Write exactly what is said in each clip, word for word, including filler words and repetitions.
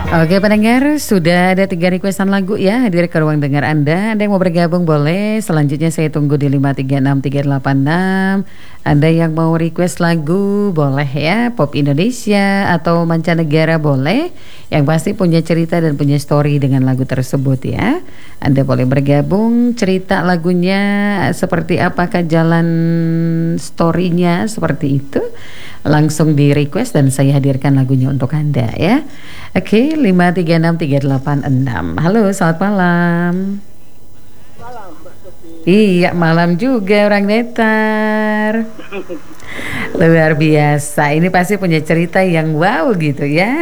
Oke pendengar, sudah ada tiga requestan lagu ya hadir ke ruang dengar Anda. Anda yang mau bergabung boleh, selanjutnya saya tunggu di lima tiga enam tiga delapan enam. Anda yang mau request lagu boleh ya, pop Indonesia atau mancanegara boleh. Yang pasti punya cerita dan punya story dengan lagu tersebut ya. Anda boleh bergabung, cerita lagunya seperti apakah, jalan storynya seperti itu. Langsung di request dan saya hadirkan lagunya untuk Anda ya. Oke, lima tiga enam tiga delapan enam. Halo, selamat malam. Malam, Mbak Sofi. Iya, malam juga orang Netar. Luar biasa. Ini pasti punya cerita yang wow gitu ya.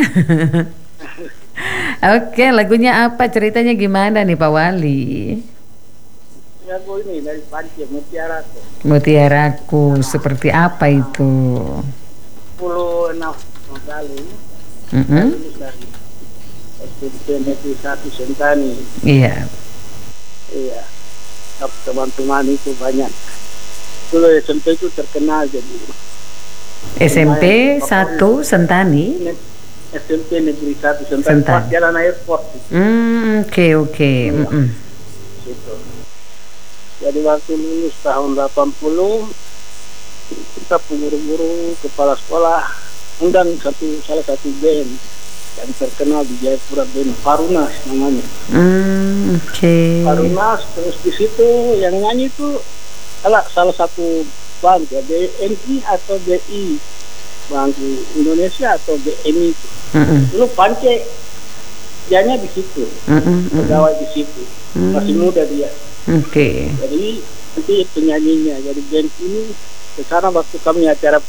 Oke, lagunya apa? Ceritanya gimana nih Pak Wali? Lagu ini dari Panci, Mutiaraku. Mutiaraku, seperti apa itu? sepuluh enam kali. Mm-hmm. Lulus dari S D P Negeri satu Sentani. Iya. Iya. Teman-teman itu banyak. Dulu S M P itu terkenal jadi. S M P satu Sentani. S M P Negeri satu Sentani. Sentani. Pas jalan airport. Hmm, oke oke. Mm-mm. Gitu. Jadi waktu lulus tahun delapan puluh, kita guru-guru kepala sekolah undang satu salah satu band yang terkenal di Jayapura, band Parunas namanya. Hmm, oke. Okay. Parunas, terus di situ yang nyanyi itu salah salah satu band ya, B N I atau B I, Bangku Indonesia atau B N I itu. Mm-mm. Dulu Pance dianya di situ, Mm-mm. pegawai di situ, Mm. masih muda dia. Oke. Okay. Jadi nanti penyanyinya, jadi band ini sekarang waktu kami acara